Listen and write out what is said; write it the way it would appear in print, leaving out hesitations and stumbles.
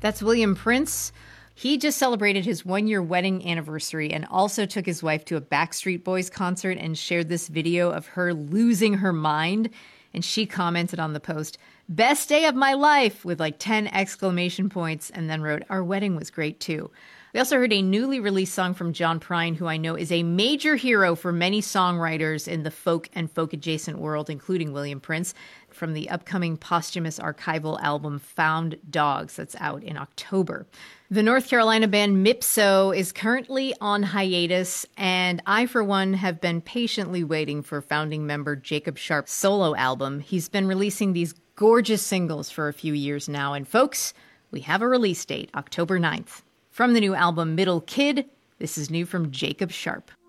That's William Prince. He just celebrated his 1-year wedding anniversary and also took his wife to a Backstreet Boys concert and shared this video of her losing her mind. And she commented on the post, "Best day of my life," with like 10 exclamation points, and then wrote, "Our wedding was great too." We also heard a newly released song from John Prine, who I know is a major hero for many songwriters in the folk and folk-adjacent world, including William Prince, from the upcoming posthumous archival album Found Dogs that's out in October. The North Carolina band Mipso is currently on hiatus, and I, for one, have been patiently waiting for founding member Jacob Sharp's solo album. He's been releasing these gorgeous singles for a few years now, and folks, we have a release date, October 9th. From the new album Middle Kid, this is new from Jacob Sharp.